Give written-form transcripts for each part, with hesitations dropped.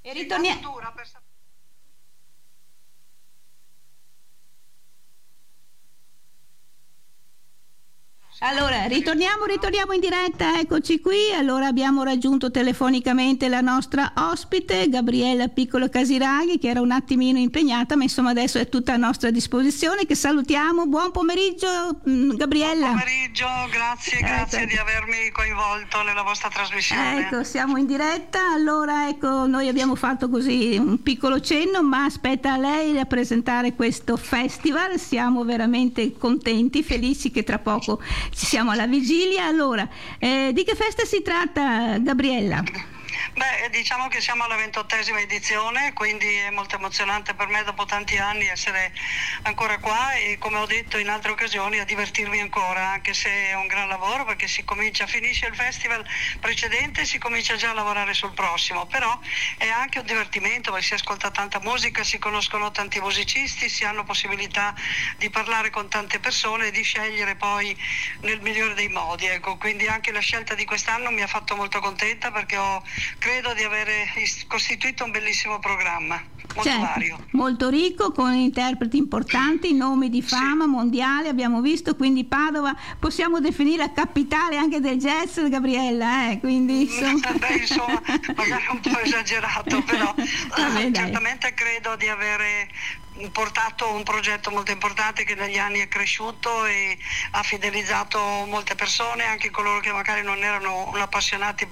E ritorniamo. Allora, ritorniamo in diretta, eccoci qui. Allora abbiamo raggiunto telefonicamente la nostra ospite, Gabriella Piccolo Casiraghi, che era un attimino impegnata, ma insomma adesso è tutta a nostra disposizione, che salutiamo. Buon pomeriggio, Gabriella. Buon pomeriggio, grazie di avermi coinvolto nella vostra trasmissione. Ecco, siamo in diretta. Allora, ecco, noi abbiamo fatto così un piccolo cenno, ma aspetta a lei a presentare questo festival. Siamo veramente contenti, felici che tra poco ci siamo alla vigilia. Allora, di che festa si tratta, Gabriella? Beh, diciamo che siamo alla 28ª edizione, quindi è molto emozionante per me dopo tanti anni essere ancora qua e, come ho detto in altre occasioni, a divertirmi ancora, anche se è un gran lavoro, perché finisce il festival precedente e si comincia già a lavorare sul prossimo, però è anche un divertimento perché si ascolta tanta musica, si conoscono tanti musicisti, si hanno possibilità di parlare con tante persone e di scegliere poi nel migliore dei modi, ecco. Quindi anche la scelta di quest'anno mi ha fatto molto contenta, perché credo di avere costituito un bellissimo programma, molto vario. Molto ricco, con interpreti importanti, nomi di fama mondiale, abbiamo visto, quindi Padova possiamo definire la capitale anche del jazz, Gabriella, quindi insomma... Beh, insomma, magari un po' esagerato, però certamente credo di avere portato un progetto molto importante che negli anni è cresciuto e ha fidelizzato molte persone, anche coloro che magari non erano appassionati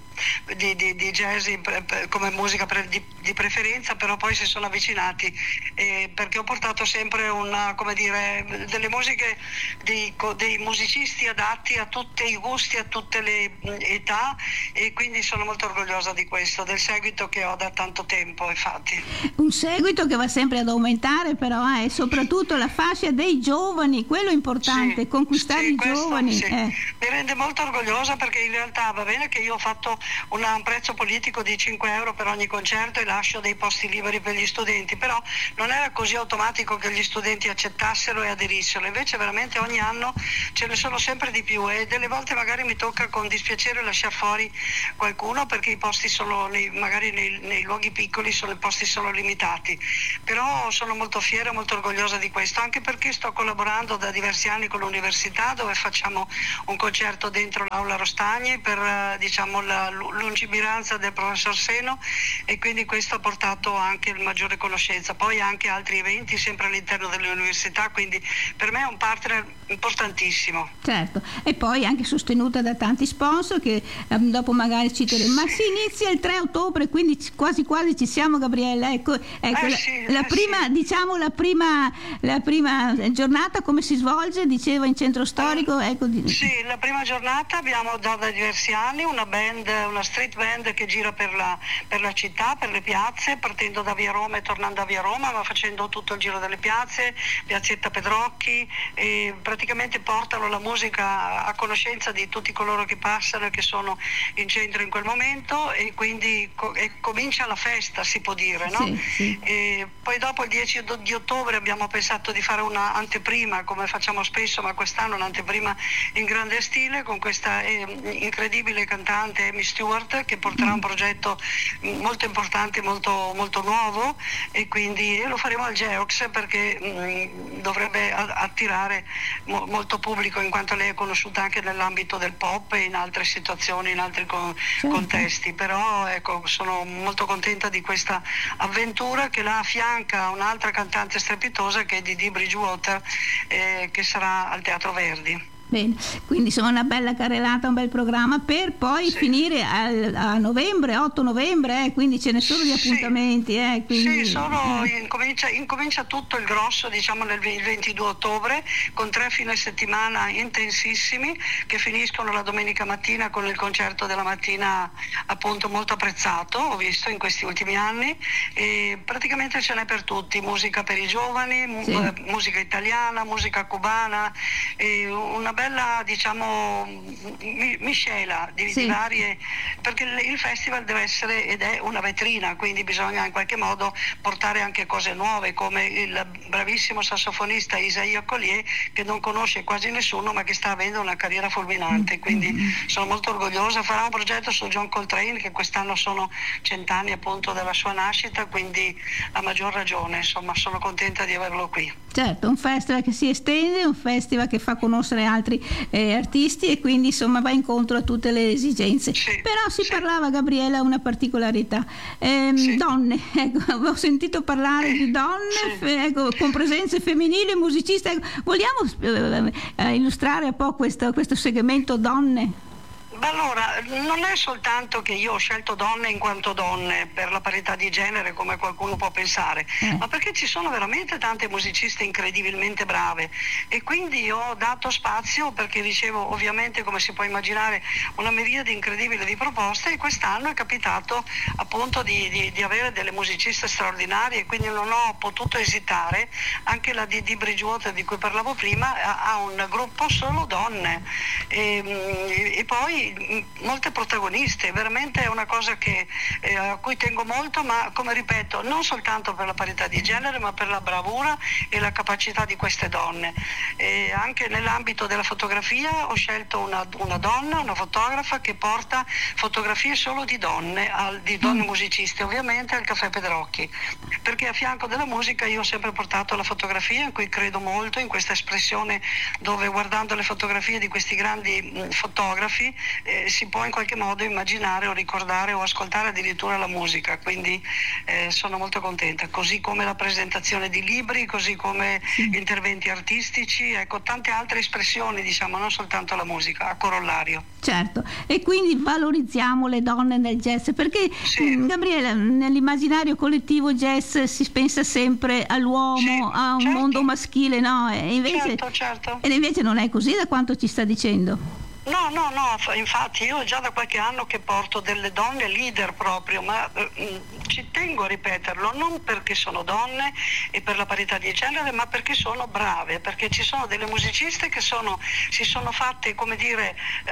di jazz come musica di preferenza, però poi si sono avvicinati, perché ho portato sempre delle musiche dei musicisti adatti a tutti i gusti, a tutte le età, e quindi sono molto orgogliosa di questo, del seguito che ho da tanto tempo, infatti. Un seguito che va sempre ad aumentare, però è soprattutto la fascia dei giovani, quello è importante, conquistare i giovani. Mi rende molto orgogliosa, perché in realtà va bene che io ho fatto un prezzo politico di 5 euro per ogni concerto e lascio dei posti liberi per gli studenti, però non era così automatico che gli studenti accettassero e aderissero, invece veramente ogni anno ce ne sono sempre di più, e delle volte magari mi tocca con dispiacere lasciare fuori qualcuno, perché i posti magari nei luoghi piccoli i posti sono limitati, però sono molto fiera, molto orgogliosa di questo, anche perché sto collaborando da diversi anni con l'università, dove facciamo un concerto dentro l'Aula Rostagni per la lungimiranza del professor Seno, e quindi questo ha portato anche maggiore conoscenza. Poi anche altri eventi sempre all'interno delle università, quindi per me è un partner importantissimo. Certo, e poi anche sostenuta da tanti sponsor che dopo magari citeremo. Ma si inizia il 3 ottobre, quindi quasi ci siamo, Gabriella. La prima giornata come si svolge, diceva, in centro storico? Sì, la prima giornata abbiamo da diversi anni una street band che gira per la città, per le piazze, partendo da Via Roma e tornando a Via Roma, ma facendo tutto il giro delle piazze, Piazzetta Pedrocchi, e praticamente portano la musica a conoscenza di tutti coloro che passano e che sono in centro in quel momento, e quindi comincia la festa, si può dire, no? Sì. E poi dopo il 10 di ottobre abbiamo pensato di fare una anteprima, come facciamo spesso, ma quest'anno un'anteprima in grande stile, con questa incredibile cantante Amy Stewart, che porterà un progetto molto importante, molto, molto nuovo, e quindi lo faremo al Geox, perché dovrebbe attirare molto pubblico, in quanto lei è conosciuta anche nell'ambito del pop e in altre situazioni, in altri contesti. Però ecco, sono molto contenta di questa avventura, che la affianca un'altra cantante strepitosa, che è Didi Bridgewater, che sarà al Teatro Verdi. Bene, quindi insomma una bella carrellata, un bel programma per poi finire a novembre, 8 novembre, quindi ce ne sono di appuntamenti. Quindi, incomincia tutto il grosso, diciamo, il 22 ottobre, con 3 fine settimana intensissimi, che finiscono la domenica mattina con il concerto della mattina, appunto, molto apprezzato, ho visto in questi ultimi anni, e praticamente ce n'è per tutti: musica per i giovani, musica italiana, musica cubana, una bella, diciamo, miscela di varie, perché il festival deve essere ed è una vetrina, quindi bisogna in qualche modo portare anche cose nuove, come il bravissimo sassofonista Isaia Collier, che non conosce quasi nessuno ma che sta avendo una carriera fulminante, quindi sono molto orgogliosa. Farà un progetto su John Coltrane, che quest'anno sono 100 anni appunto della sua nascita, quindi a maggior ragione, insomma, sono contenta di averlo qui. Certo, un festival che si estende, un festival che fa conoscere altri artisti e quindi insomma va incontro a tutte le esigenze. Però si parlava, Gabriella, una particolarità, donne, ecco, ho sentito parlare di donne, ecco, con presenze femminili, musiciste, ecco, vogliamo illustrare un po' questo segmento donne? Allora, non è soltanto che io ho scelto donne in quanto donne per la parità di genere, come qualcuno può pensare, ma perché ci sono veramente tante musiciste incredibilmente brave e quindi ho dato spazio, perché ricevo ovviamente, come si può immaginare, una miriade incredibile di proposte, e quest'anno è capitato appunto di avere delle musiciste straordinarie, quindi non ho potuto esitare. Anche la di Bridgewater, di cui parlavo prima, ha un gruppo solo donne e poi molte protagoniste. Veramente è una cosa a cui tengo molto, ma come ripeto, non soltanto per la parità di genere, ma per la bravura e la capacità di queste donne. Anche nell'ambito della fotografia ho scelto una donna, una fotografa, che porta fotografie solo di donne musiciste, ovviamente, al Caffè Pedrocchi, perché a fianco della musica io ho sempre portato la fotografia, in cui credo molto, in questa espressione dove, guardando le fotografie di questi grandi fotografi, si può in qualche modo immaginare o ricordare o ascoltare addirittura la musica, quindi sono molto contenta, così come la presentazione di libri, così come interventi artistici, ecco, tante altre espressioni, diciamo, non soltanto la musica, a corollario. Certo, e quindi valorizziamo le donne nel jazz, perché Gabriella, nell'immaginario collettivo jazz si pensa sempre all'uomo, a un mondo maschile, no? E invece non è così, da quanto ci sta dicendo. No, infatti io già da qualche anno che porto delle donne leader proprio, ma ci tengo a ripeterlo, non perché sono donne e per la parità di genere, ma perché sono brave, perché ci sono delle musiciste che si sono fatte, come dire,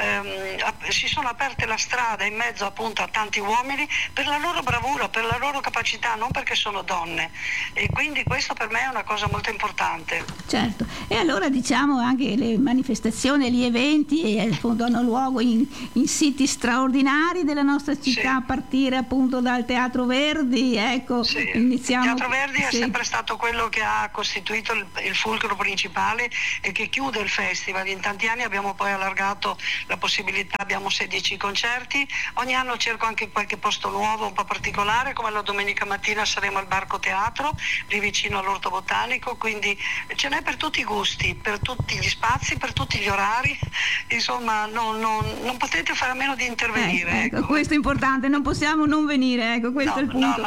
si sono aperte la strada in mezzo appunto a tanti uomini per la loro bravura, per la loro capacità, non perché sono donne, e quindi questo per me è una cosa molto importante. Certo, e allora diciamo anche le manifestazioni, gli eventi appunto hanno luogo in siti straordinari della nostra città, a partire appunto dal Teatro Verdi, ecco, iniziamo. Il Teatro Verdi è sempre stato quello che ha costituito il fulcro principale e che chiude il festival. In tanti anni abbiamo poi allargato la possibilità, abbiamo 16 concerti, ogni anno cerco anche qualche posto nuovo, un po' particolare, come la domenica mattina saremo al Barco Teatro, lì vicino all'Orto Botanico, quindi ce n'è per tutti i gusti, per tutti gli spazi, per tutti gli orari, insomma non potete fare a meno di intervenire. Ecco, questo è importante, non possiamo non venire, ecco, questo è il punto.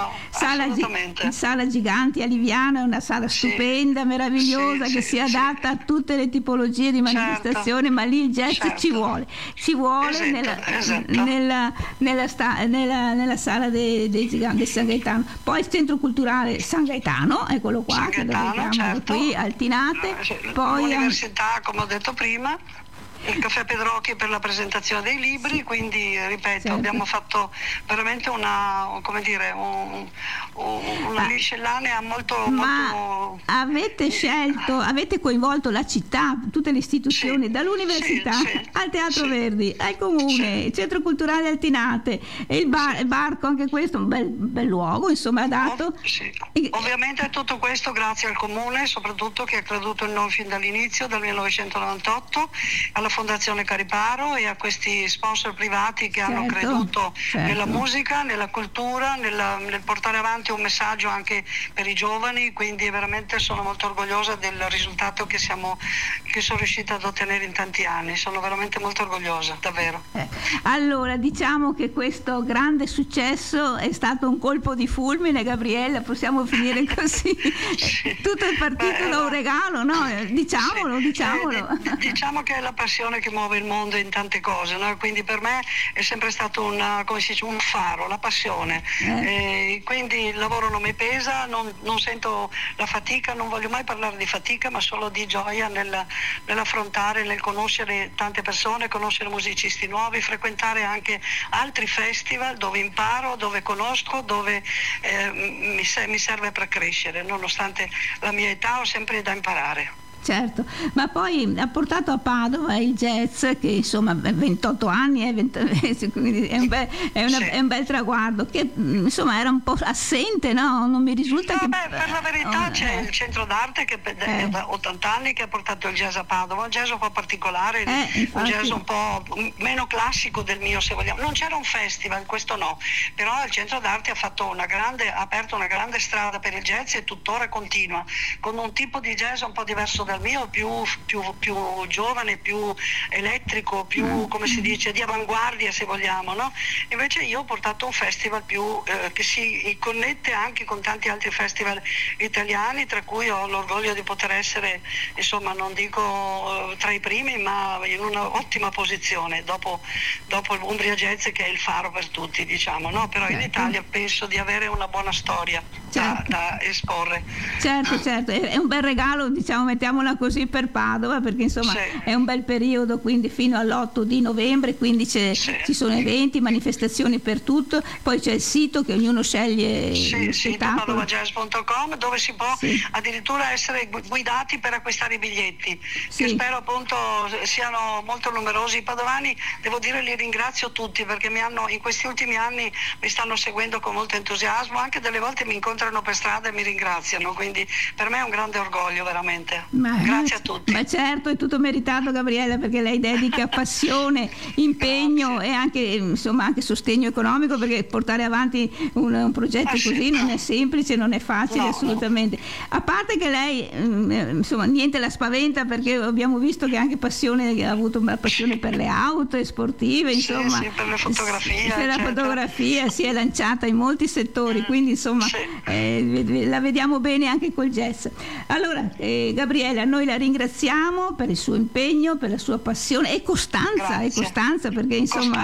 Sala Giganti a Liviano è una sala stupenda, meravigliosa, che si adatta a tutte le tipologie di manifestazione, ma lì il jazz ci vuole nella sala dei Giganti San Gaetano. Poi il Centro Culturale San Gaetano, eccolo qua, che lo vediamo qui, Altinate, poi l'università, come ho detto prima, il Caffè Pedrocchi per la presentazione dei libri, quindi ripeto, abbiamo fatto veramente una miscellanea molto. Avete coinvolto la città, tutte le istituzioni, dall'università al Teatro Verdi, al Comune, il Centro Culturale Altinate, e il Barco, anche questo un bel luogo, insomma, dato. Ovviamente tutto questo grazie al Comune, soprattutto, che ha creduto in noi fin dall'inizio, dal 1998, alla Fondazione Cariparo e a questi sponsor privati che hanno creduto nella musica, nella cultura, nel portare avanti un messaggio anche per i giovani, quindi veramente sono molto orgogliosa del risultato che sono riuscita ad ottenere in tanti anni, sono veramente molto orgogliosa, davvero. Allora, diciamo che questo grande successo è stato un colpo di fulmine, Gabriella, possiamo finire così. Tutto è partito da un regalo, no? Diciamolo. Diciamo che è la passione passione che muove il mondo in tante cose, no? Quindi per me è sempre stato come si dice, un faro, la passione. Quindi il lavoro non mi pesa, non sento la fatica, non voglio mai parlare di fatica, ma solo di gioia nell'affrontare, nel conoscere tante persone, conoscere musicisti nuovi, frequentare anche altri festival dove imparo, dove conosco, dove mi serve per crescere. Nonostante la mia età ho sempre da imparare. Certo, ma poi ha portato a Padova il jazz, che insomma 28 anni, quindi è un bel traguardo, che insomma era un po' assente, no? Non mi risulta che... per la verità c'è il centro d'arte che è da 80 anni che ha portato il jazz a Padova, un jazz un po' particolare, un jazz un po' meno classico del mio, se vogliamo. Non c'era un festival, questo no, però il centro d'arte ha aperto una grande strada per il jazz e tuttora continua, con un tipo di jazz un po' diverso dal mio, più giovane, più elettrico, più, come si dice, di avanguardia, se vogliamo, no? Invece io ho portato un festival più che si connette anche con tanti altri festival italiani, tra cui ho l'orgoglio di poter essere, insomma, non dico tra i primi, ma in una ottima posizione dopo l'Umbria Jazz, che è il faro per tutti, diciamo, no? Però in Italia penso di avere una buona storia da esporre. Certo, è un bel regalo, diciamo, mettiamola così, per Padova, perché insomma è un bel periodo, quindi fino all'8 di novembre, quindi ci sono eventi, manifestazioni per tutto, poi c'è il sito che ognuno sceglie il spettacolo. padovajazz.com, dove si può addirittura essere guidati per acquistare i biglietti, che spero appunto siano molto numerosi. I padovani, devo dire, li ringrazio tutti, perché in questi ultimi anni mi stanno seguendo con molto entusiasmo, anche delle volte mi incontrano per strada e mi ringraziano, quindi per me è un grande orgoglio, veramente. Grazie a tutti. Ma certo, è tutto meritato, Gabriella, perché lei dedica passione, impegno e anche, insomma, anche sostegno economico, perché portare avanti un progetto così non è semplice, non è facile, assolutamente. A parte che lei, insomma, niente la spaventa, perché abbiamo visto che anche ha avuto una passione per le auto e sportive, insomma, per le fotografie, per la fotografia, si è lanciata in molti settori, quindi insomma la vediamo bene anche col jazz. Allora, Gabriella, noi la ringraziamo per il suo impegno, per la sua passione e costanza, perché insomma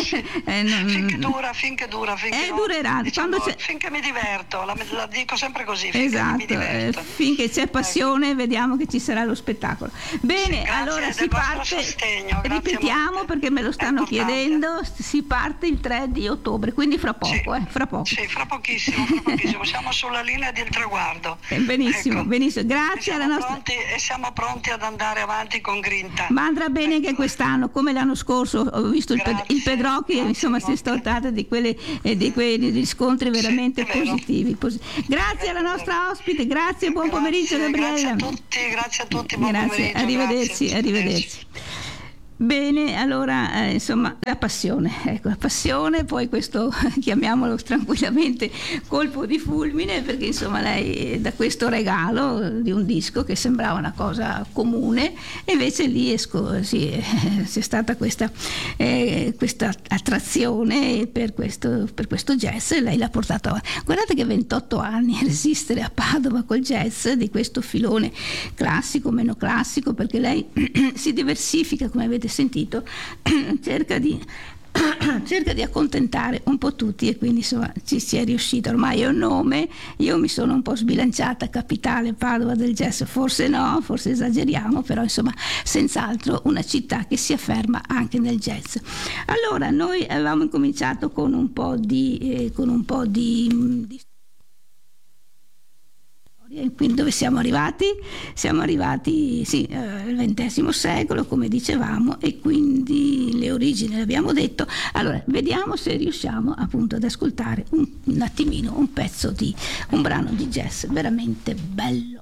finché dura, durerà, diciamo, finché mi diverto, la dico sempre così, mi diverto. Finché c'è passione, vediamo che ci sarà lo spettacolo. Bene, allora si parte, ripetiamo perché me lo stanno chiedendo, si parte il 3 di ottobre, quindi fra poco. Sì, fra pochissimo, siamo sulla linea del traguardo. Benissimo, grazie alla nostra... E siamo pronti ad andare avanti con grinta. Ma andrà bene anche quest'anno, come l'anno scorso ho visto il Pedrocchi, insomma, si è stortata di quei riscontri veramente positivi. Grazie alla nostra ospite, grazie, buon pomeriggio, Gabriella. Grazie a tutti, buon pomeriggio. Arrivederci. Bene, allora insomma la passione, poi questo chiamiamolo tranquillamente colpo di fulmine, perché insomma lei da questo regalo di un disco che sembrava una cosa comune, e invece lì c'è stata questa attrazione per questo jazz, e lei l'ha portato avanti. Guardate che 28 anni a resistere a Padova col jazz di questo filone classico, meno classico, perché lei si diversifica, come avete sentito, cerca di accontentare un po' tutti, e quindi insomma ci si è riuscita. Ormai è un nome, io mi sono un po' sbilanciata, capitale Padova del jazz, forse esageriamo, però insomma senz'altro una città che si afferma anche nel jazz. Allora, noi avevamo incominciato con un po' di quindi dove siamo arrivati? Siamo arrivati al XX secolo, come dicevamo, e quindi le origini l'abbiamo detto. Allora, vediamo se riusciamo appunto ad ascoltare un attimino un brano di jazz veramente bello.